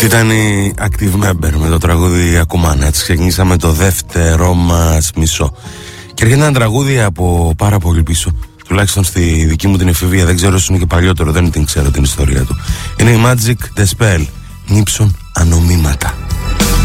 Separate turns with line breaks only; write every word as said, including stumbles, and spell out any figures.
Ήταν η Active Member με το τραγούδι Ακουμάνα. Έτσι ξεκινήσαμε το δεύτερο μας μισό. Και έρχεται ένα τραγούδι από πάρα πολύ πίσω. Τουλάχιστον στη δική μου την εφηβεία. Δεν ξέρω, είναι και παλιότερο, δεν την ξέρω την ιστορία του. Είναι η Magic The Spell. Νύψων ανομήματα.